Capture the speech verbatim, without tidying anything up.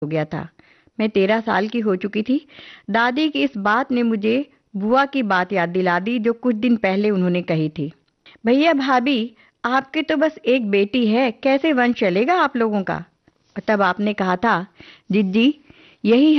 हो गया था। मैं तेरह साल की हो चुकी थी। दादी की इस बात ने मुझे बुआ की बात याद दिला दी जो कुछ दिन पहले उन्होंने कही थी। भैया भाभी, आपकी तो बस एक बेटी है, कैसे वंश चलेगा आप लोगों का? और तब आपने कहा था, जिज्जी, यही